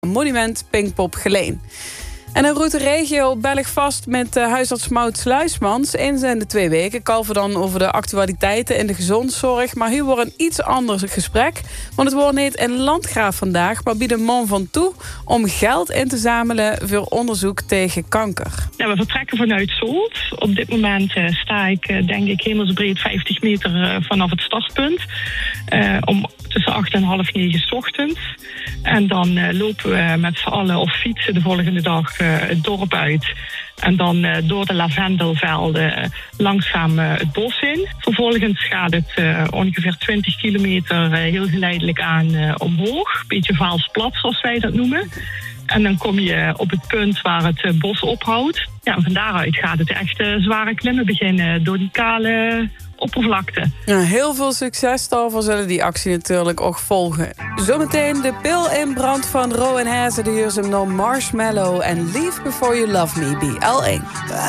monument Pinkpop Geleen. En een route regio Belg vast met huisarts Maud Luismans. Eens in de 2 weken kalven dan over de actualiteiten in de gezondszorg. Maar hier wordt een iets ander gesprek. Want het wordt niet een landgraaf vandaag, maar biedt een man van toe om geld in te zamelen voor onderzoek tegen kanker. Ja, we vertrekken vanuit Solt. Op dit moment sta ik, denk ik, hemelsbreed 50 meter vanaf het startpunt. Om tussen 8 en half 9 's ochtends. En dan lopen we met z'n allen of fietsen de volgende dag het dorp uit. En dan door de lavendelvelden langzaam het bos in. Vervolgens gaat het ongeveer 20 kilometer heel geleidelijk aan omhoog. Beetje Vaals plat, zoals wij dat noemen. En dan kom je op het punt waar het bos ophoudt. Ja, van daaruit gaat het echt zware klimmen beginnen door die kale oppervlakte. Ja, heel veel succes daarvoor zullen die actie natuurlijk ook volgen. Zometeen de pil in brand van Rowan Hazen. De huur ze hem nog Marshmallow en Leave Before You Love Me, BL1.